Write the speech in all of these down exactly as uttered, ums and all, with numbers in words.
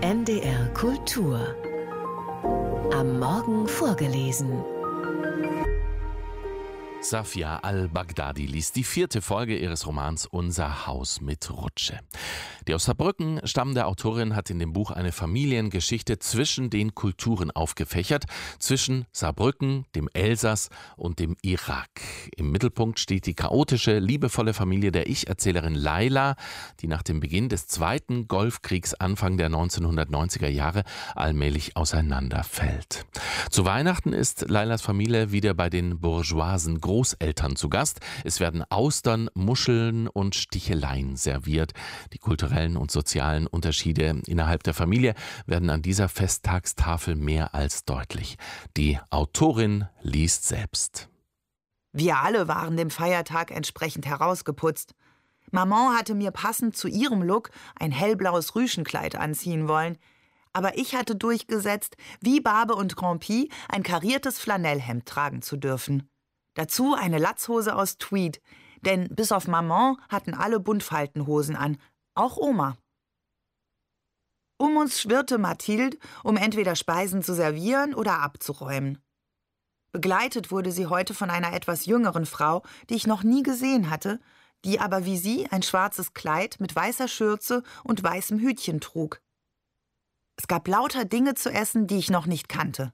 N D R Kultur. Am Morgen vorgelesen. Safia al-Baghdadi liest die vierte Folge ihres Romans Unser Haus mit Rutsche. Die aus Saarbrücken stammende Autorin hat in dem Buch eine Familiengeschichte zwischen den Kulturen aufgefächert, zwischen Saarbrücken, dem Elsass und dem Irak. Im Mittelpunkt steht die chaotische, liebevolle Familie der Ich-Erzählerin Laila, die nach dem Beginn des Zweiten Golfkriegs Anfang der neunzehnhundertneunziger Jahre allmählich auseinanderfällt. Zu Weihnachten ist Lailas Familie wieder bei den bourgeoisen Großeltern zu Gast. Es werden Austern, Muscheln und Sticheleien serviert. Die kulturellen und sozialen Unterschiede innerhalb der Familie werden an dieser Festtagstafel mehr als deutlich. Die Autorin liest selbst. Wir alle waren dem Feiertag entsprechend herausgeputzt. Maman hatte mir passend zu ihrem Look ein hellblaues Rüschenkleid anziehen wollen. Aber ich hatte durchgesetzt, wie Barbe und Grand'Pie ein kariertes Flanellhemd tragen zu dürfen. Dazu eine Latzhose aus Tweed, denn bis auf Maman hatten alle Buntfaltenhosen an, auch Oma. Um uns schwirrte Mathilde, um entweder Speisen zu servieren oder abzuräumen. Begleitet wurde sie heute von einer etwas jüngeren Frau, die ich noch nie gesehen hatte, die aber wie sie ein schwarzes Kleid mit weißer Schürze und weißem Hütchen trug. Es gab lauter Dinge zu essen, die ich noch nicht kannte.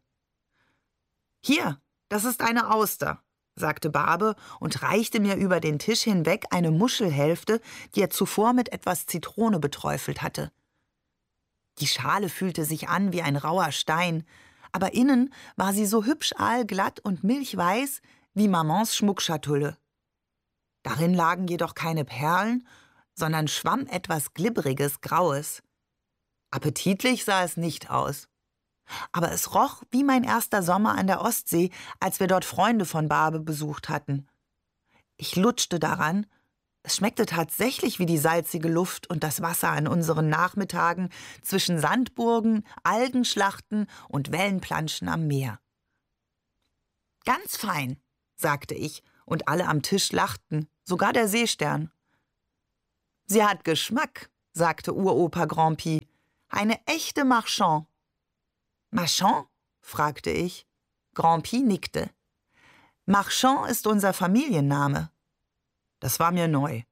»Hier, das ist eine Auster«, sagte Barbe und reichte mir über den Tisch hinweg eine Muschelhälfte, die er zuvor mit etwas Zitrone beträufelt hatte. Die Schale fühlte sich an wie ein rauer Stein, aber innen war sie so hübsch aalglatt und milchweiß wie Mamans Schmuckschatulle. Darin lagen jedoch keine Perlen, sondern schwamm etwas glibberiges, Graues. Appetitlich sah es nicht aus. Aber es roch wie mein erster Sommer an der Ostsee, als wir dort Freunde von Barbe besucht hatten. Ich lutschte daran. Es schmeckte tatsächlich wie die salzige Luft und das Wasser an unseren Nachmittagen zwischen Sandburgen, Algenschlachten und Wellenplanschen am Meer. »Ganz fein«, sagte ich, und alle am Tisch lachten, sogar der Seestern. »Sie hat Geschmack«, sagte Uropa Grand'Pie. »Eine echte Marchand.« »Marchand?« fragte ich. Grand'Pie nickte. »Marchand ist unser Familienname.« Das war mir neu.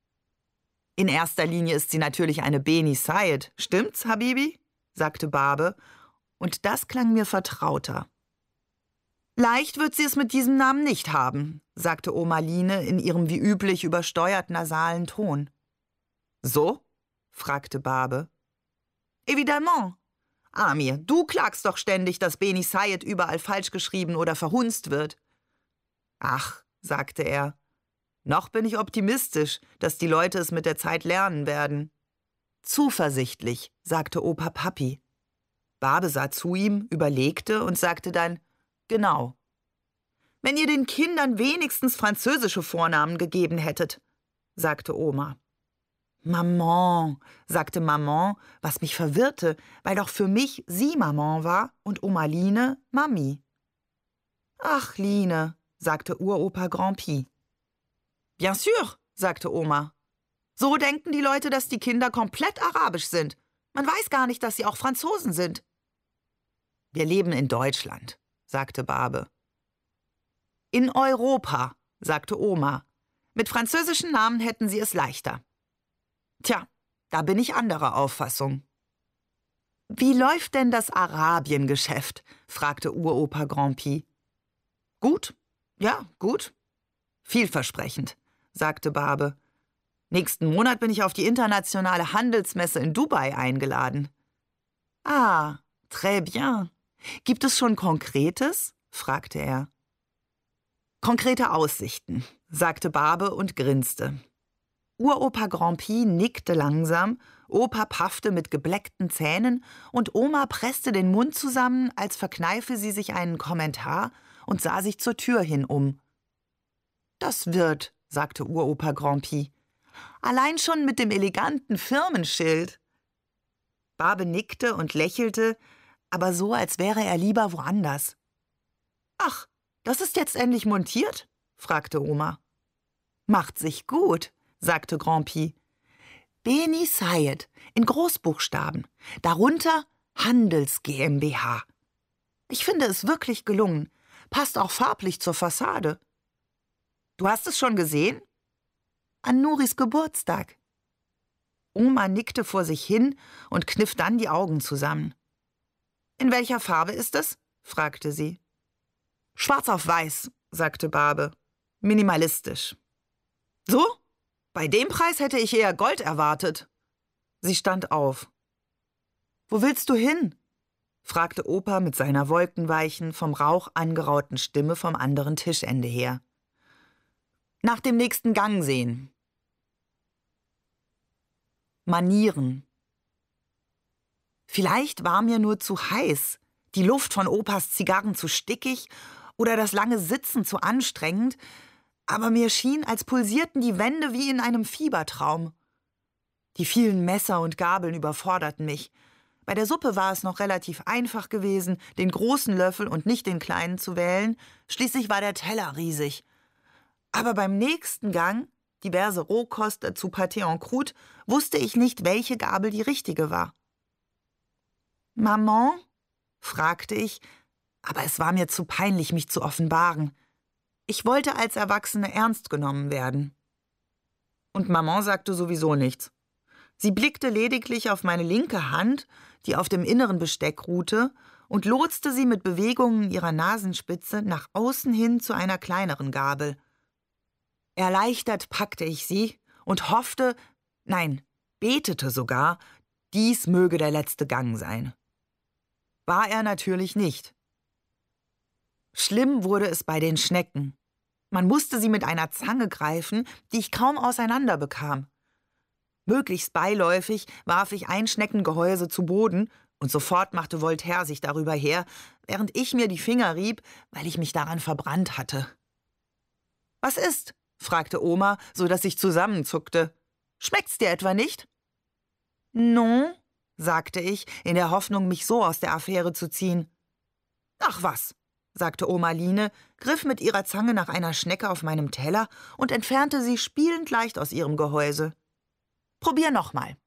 »In erster Linie ist sie natürlich eine Beni Sayed, stimmt's, Habibi?« sagte Barbe, und das klang mir vertrauter. »Leicht wird sie es mit diesem Namen nicht haben«, sagte Oma Line in ihrem wie üblich übersteuert nasalen Ton. »So?« fragte Barbe. »Évidemment. Amir, du klagst doch ständig, dass Beni Sayed überall falsch geschrieben oder verhunzt wird.« »Ach«, sagte er, »noch bin ich optimistisch, dass die Leute es mit der Zeit lernen werden.« »Zuversichtlich«, sagte Opa Papi. Barbe sah zu ihm, überlegte und sagte dann, »Genau. Wenn ihr den Kindern wenigstens französische Vornamen gegeben hättet«, sagte Oma. »Maman«, sagte Maman, was mich verwirrte, weil doch für mich sie Maman war und Oma Line Mami. »Ach, Line«, sagte Uropa Grand'Pie. »Bien sûr«, sagte Oma. »So denken die Leute, dass die Kinder komplett arabisch sind. Man weiß gar nicht, dass sie auch Franzosen sind.« »Wir leben in Deutschland«, sagte Barbe. »In Europa«, sagte Oma. »Mit französischen Namen hätten sie es leichter.« »Tja, da bin ich anderer Auffassung.« »Wie läuft denn das Arabiengeschäft?« fragte Uropa Grand'Pie. »Gut, ja, gut. Vielversprechend«, sagte Barbe. »Nächsten Monat bin ich auf die internationale Handelsmesse in Dubai eingeladen.« »Ah, très bien. Gibt es schon Konkretes?« fragte er. »Konkrete Aussichten«, sagte Barbe und grinste. Uropa Grand'Pie nickte langsam, Opa paffte mit gebleckten Zähnen und Oma presste den Mund zusammen, als verkneife sie sich einen Kommentar und sah sich zur Tür hin um. »Das wird«, sagte Uropa Grand'Pie. »Allein schon mit dem eleganten Firmenschild.« Barbe nickte und lächelte, aber so, als wäre er lieber woanders. »Ach, das ist jetzt endlich montiert?« fragte Oma. »Macht sich gut«, sagte Grand'Pie. Beni Sayed in Großbuchstaben, darunter Handels GmbH. Ich finde es wirklich gelungen, passt auch farblich zur Fassade. Du hast es schon gesehen? An Nuris Geburtstag. Oma nickte vor sich hin und kniff dann die Augen zusammen. »In welcher Farbe ist es?« fragte sie. »Schwarz auf weiß«, sagte Barbe. »Minimalistisch.« »So? Bei dem Preis hätte ich eher Gold erwartet.« Sie stand auf. »Wo willst du hin?« fragte Opa mit seiner wolkenweichen, vom Rauch angerauten Stimme vom anderen Tischende her. »Nach dem nächsten Gang sehen.« Manieren. Vielleicht war mir nur zu heiß, die Luft von Opas Zigarren zu stickig oder das lange Sitzen zu anstrengend, aber mir schien, als pulsierten die Wände wie in einem Fiebertraum. Die vielen Messer und Gabeln überforderten mich. Bei der Suppe war es noch relativ einfach gewesen, den großen Löffel und nicht den kleinen zu wählen, schließlich war der Teller riesig. Aber beim nächsten Gang, diverse Rohkost, dazu Pâté en croûte, wusste ich nicht, welche Gabel die richtige war. »Maman?« fragte ich, aber es war mir zu peinlich, mich zu offenbaren. Ich wollte als Erwachsene ernst genommen werden. Und Maman sagte sowieso nichts. Sie blickte lediglich auf meine linke Hand, die auf dem inneren Besteck ruhte, und lotste sie mit Bewegungen ihrer Nasenspitze nach außen hin zu einer kleineren Gabel. Erleichtert packte ich sie und hoffte, nein, betete sogar, dies möge der letzte Gang sein. War er natürlich nicht. Schlimm wurde es bei den Schnecken. Man musste sie mit einer Zange greifen, die ich kaum auseinander bekam. Möglichst beiläufig warf ich ein Schneckengehäuse zu Boden und sofort machte Voltaire sich darüber her, während ich mir die Finger rieb, weil ich mich daran verbrannt hatte. »Was ist?« fragte Oma, so dass ich zusammenzuckte. »Schmeckt's dir etwa nicht?« »Non«, sagte ich, in der Hoffnung, mich so aus der Affäre zu ziehen. »Ach was«, sagte Oma Line, griff mit ihrer Zange nach einer Schnecke auf meinem Teller und entfernte sie spielend leicht aus ihrem Gehäuse. »Probier noch mal.«